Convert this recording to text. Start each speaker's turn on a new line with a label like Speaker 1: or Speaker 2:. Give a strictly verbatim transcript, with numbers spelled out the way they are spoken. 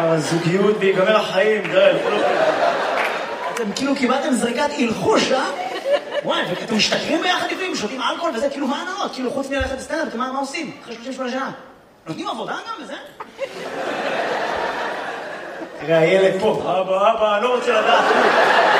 Speaker 1: הזוגיות ויגמר החיים, גרל.
Speaker 2: אתם כאילו קיבלתם זריקת הלחוש, אה? וואי, ואתם משתכרים ביחד לפעמים, שותים אלכוהול וזה, כאילו מה הנאות? כאילו חוץ מללכת לסטנדאפ, אתם מה עושים? אחרי שלושים ושמונה שנה. נותנים עבודה גם וזה?
Speaker 1: תראה, הילד פה, אבא, אבא, לא רוצה לדעת.